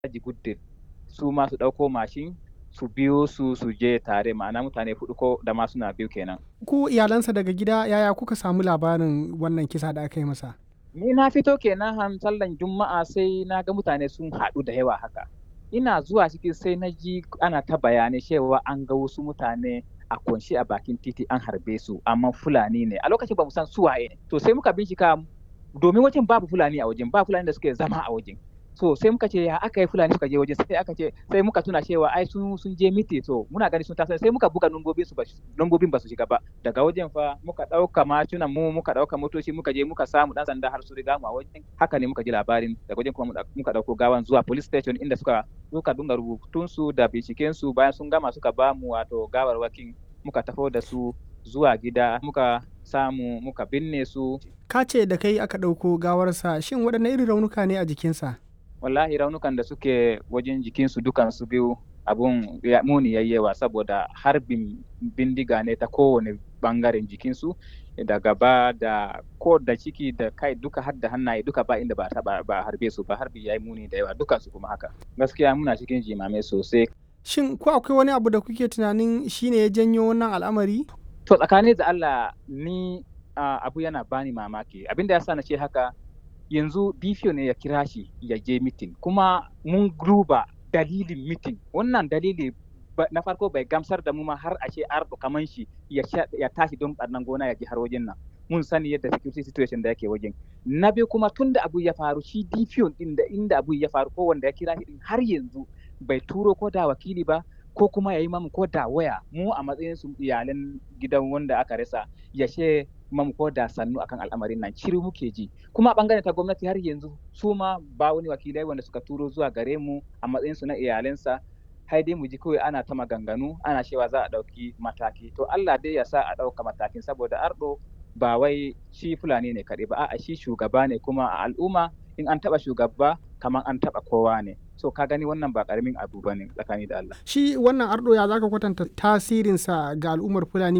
Guddin su ma su ɗauko mashin su biyo su je tare, ma'ana mutane huɗu ko da ma suna biyu kenan. Ku iyalansa daga gida yaya kuka samu labarin wannan kisa da aka yi masa? Ni na fito kenan sallan Juma'a sai na ga mutane sun haɗu da yawa haka. Ina zuwa ciki sai na ji ana ta bayanai cewa an ga wasu mutane a kwance a bakin titi an harbe su, amma Fulani ne. A lokacin ba mu san su waye ne. To sai muka bincika domin wajen babu Fulani a wajen, ba Fulani da suke zama a wajen. So sai muka ce ya aka yi Fulani suka je wajen, sai muka tuna cewa ai sun je miti, to muna gani sun taso sai muka buga lambobin ba su shiga ba. Daga wajen fa muka ɗauka matunan mu, muka ɗauka motoci, muka je muka samu ɗan sanda har su riga mu a wajen. Haka ne muka ji labarin, daga wajen kuma muka ɗauko gawan zuwa police station inda suka dunga rubutunsu da bincikensu, bayan sun gama suka ba mu wato gawarwakin, muka taho da su zuwa gida, muka samu muka binne su. Ka ce da kai aka ɗauko gawarsa, shin waɗanne irin raunuka ne a jikinsa? Wallahi raunukan da suke wajen jikinsu dukansu biyu abun muni yayyewa, saboda harbin bindiga ne ta kowane bangaren jikinsu, da gaba da ko da ciki da kai duka har da hannaye duka ba inda ba harbe su ba. Harbi yayi muni da yawa dukansu kuma haka. Gaskiya muna cikin jimame sosai. Shin ko akwai wani abu da kuke tunanin shine ya janyo wannan al'amari? To tsakani da Allah ni abu yana bani mamaki. Abinda yasa na ce haka, yanzu DPO ne ya kira shi ya je mitin, kuma mun duba dalilin mitin. Wannan dalili na farko bai gamsar da mu ma har a ce Ardo kaman shi ya tashi don ɓarnan gona ya ji har wajen nan. Mun sani yadda security situation da yake wajen. Na biyu kuma tunda abu ya faru, shi DPO din da inda abu ya faru ko wanda ya kira shi din har yanzu bai turo ko da wakili ba, ko kuma ya yi mamu ko da waya mu a matsayin su iyalan gidan wanda aka rasa ya ce mamu ko da sannu akan al'amarin nan. Shiru muke ji. Kuma a bangaren ta gwamnati har yanzu su ma ba wani wakilai wanda suka turo zuwa gare mu a matsayin su na iyalansa. Hai dai mu ji kawai ana ta maganganu, ana cewa za a ɗauki mataki. To Allah dai ya sa a ɗauka matakin, saboda Ardo ba wai shi Fulani ne kaɗai ba, a'a shi shugaba ne, kuma a al'umma in an taɓa shugaba kamar an taɓa kowa ne. So ka gani wannan ba ƙaramin abu bane tsakani da Allah. Shi wannan Ardo ya zaka kwatanta tasirinsa ga al'ummar Fulani